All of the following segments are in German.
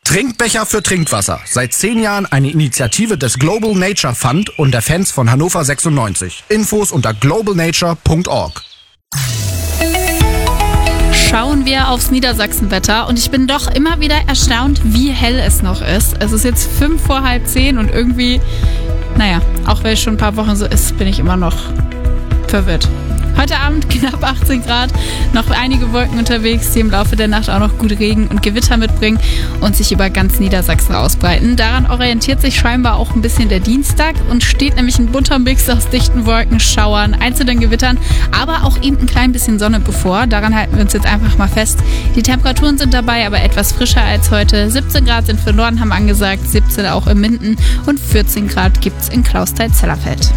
Trinkbecher für Trinkwasser. Seit 10 Jahren eine Initiative des Global Nature Fund und der Fans von Hannover 96. Infos unter globalnature.org. Schauen wir aufs Niedersachsenwetter und ich bin doch immer wieder erstaunt, wie hell es noch ist. Es ist jetzt 5 vor halb 10 und irgendwie, auch wenn es schon ein paar Wochen so ist, bin ich immer noch verwirrt. Heute Abend knapp 18 Grad, noch einige Wolken unterwegs, die im Laufe der Nacht auch noch gut Regen und Gewitter mitbringen und sich über ganz Niedersachsen ausbreiten. Daran orientiert sich scheinbar auch ein bisschen der Dienstag und steht nämlich ein bunter Mix aus dichten Wolken, Schauern, einzelnen Gewittern, aber auch eben ein klein bisschen Sonne bevor. Daran halten wir uns jetzt einfach mal fest. Die Temperaturen sind dabei aber etwas frischer als heute. 17 Grad sind für Norden angesagt, 17 auch in Minden und 14 Grad gibt's in Clausthal-Zellerfeld.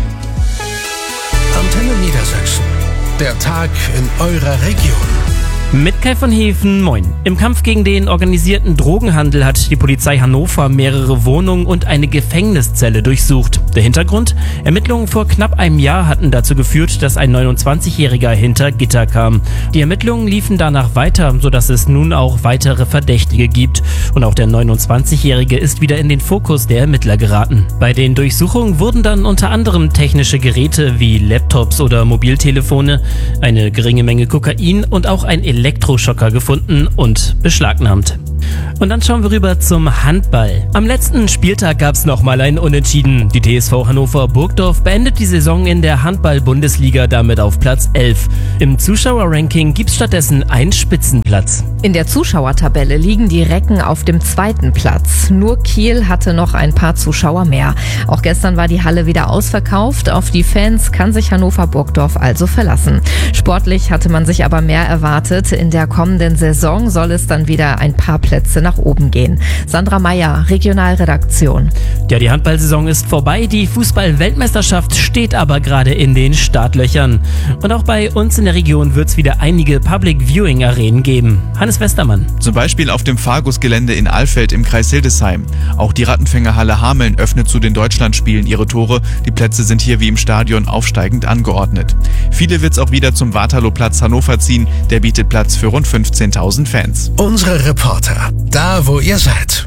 Antenne Niedersachsen. Der Tag in eurer Region. Mit Kai von Hefen, moin. Im Kampf gegen den organisierten Drogenhandel hat die Polizei Hannover mehrere Wohnungen und eine Gefängniszelle durchsucht. Der Hintergrund? Ermittlungen vor knapp einem Jahr hatten dazu geführt, dass ein 29-Jähriger hinter Gitter kam. Die Ermittlungen liefen danach weiter, sodass es nun auch weitere Verdächtige gibt. Und auch der 29-Jährige ist wieder in den Fokus der Ermittler geraten. Bei den Durchsuchungen wurden dann unter anderem technische Geräte wie Laptops oder Mobiltelefone, eine geringe Menge Kokain und auch ein Elektroschocker gefunden und beschlagnahmt. Und dann schauen wir rüber zum Handball. Am letzten Spieltag gab es nochmal ein Unentschieden. Die TSV Hannover Burgdorf beendet die Saison in der Handball-Bundesliga damit auf Platz 11. Im Zuschauerranking gibt es stattdessen einen Spitzenplatz. In der Zuschauertabelle liegen die Recken auf dem 2. Platz. Nur Kiel hatte noch ein paar Zuschauer mehr. Auch gestern war die Halle wieder ausverkauft. Auf die Fans kann sich Hannover Burgdorf also verlassen. Sportlich hatte man sich aber mehr erwartet. In der kommenden Saison soll es dann wieder ein paar Plätze nach oben gehen. Sandra Meyer, Regionalredaktion. Ja, die Handballsaison ist vorbei, die Fußball-Weltmeisterschaft steht aber gerade in den Startlöchern. Und auch bei uns in der Region wird es wieder einige Public-Viewing-Arenen geben. Hannes Westermann. Zum Beispiel auf dem Fargus-Gelände in Alfeld im Kreis Hildesheim. Auch die Rattenfängerhalle Hameln öffnet zu den Deutschlandspielen ihre Tore. Die Plätze sind hier wie im Stadion aufsteigend angeordnet. Viele wird es auch wieder zum Waterloo-Platz Hannover ziehen. Der bietet Platz für rund 15.000 Fans. Unsere Reporter, da wo ihr seid.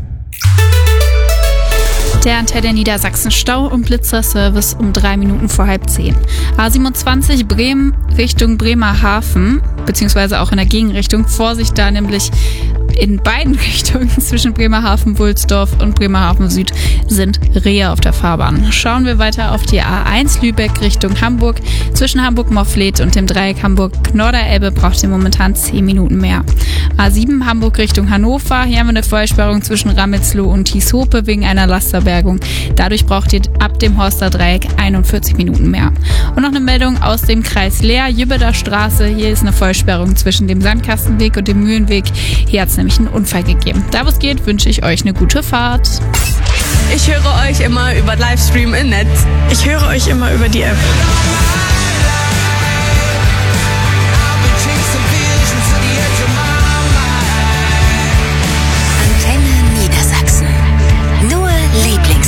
Der Antenne Niedersachsen Stau- und Blitzerservice um 3 Minuten vor halb 10. A27 Bremen Richtung Bremerhaven, beziehungsweise auch in der Gegenrichtung. Vorsicht da nämlich in beiden Richtungen zwischen Bremerhaven-Wulsdorf und Bremerhaven Süd sind Rehe auf der Fahrbahn. Schauen wir weiter auf die A1 Lübeck Richtung Hamburg. Zwischen Hamburg-Moffleth und dem Dreieck Hamburg-Norderelbe braucht ihr momentan 10 Minuten mehr. A7 Hamburg Richtung Hannover. Hier haben wir eine Vollsperrung zwischen Ramelsloh und Thieshope wegen einer Lasterbergung. Dadurch braucht ihr ab dem Horster Dreieck 41 Minuten mehr. Und noch eine Meldung aus dem Kreis Leer, Jübbeder Straße. Hier ist eine Vollsperrung zwischen dem Sandkastenweg und dem Mühlenweg. Hier hat es nämlich einen Unfall gegeben. Da wo es geht, wünsche ich euch eine gute Fahrt. Ich höre euch immer über Livestream im Netz. Ich höre euch immer über die App.